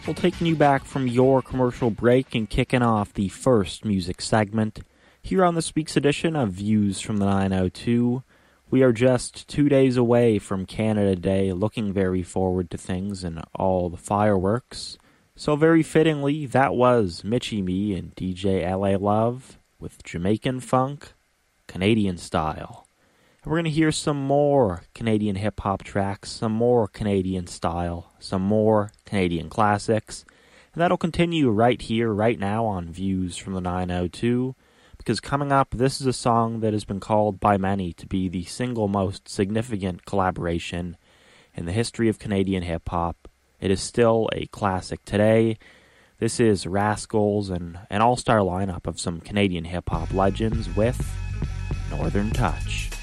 Well, taking you back from your commercial break and kicking off the first music segment here on this week's edition of Views from the 902. We are just 2 days away from Canada Day, looking very forward to things and all the fireworks. So very fittingly, that was Mitchie Me and DJ LA Love with Jamaican Funk, Canadian Style. And we're going to hear some more Canadian hip-hop tracks, some more Canadian style, some more Canadian classics. And that'll continue right here, right now on Views from the 902. Because coming up, this is a song that has been called by many to be the single most significant collaboration in the history of Canadian hip-hop. It is still a classic today. This is Rascals and an all-star lineup of some Canadian hip-hop legends with Northern Touch.